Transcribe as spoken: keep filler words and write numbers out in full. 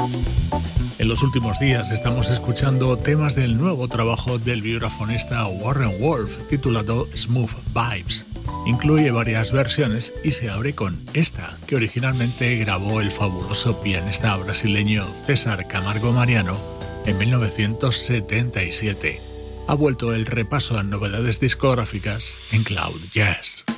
En los últimos días estamos escuchando temas del nuevo trabajo del vibrafonista Warren Wolf titulado Smooth Vibes. Incluye varias versiones y se abre con esta, que originalmente grabó el fabuloso pianista brasileño César Camargo Mariano en mil novecientos setenta y siete. Ha vuelto el repaso a novedades discográficas en Cloud Jazz.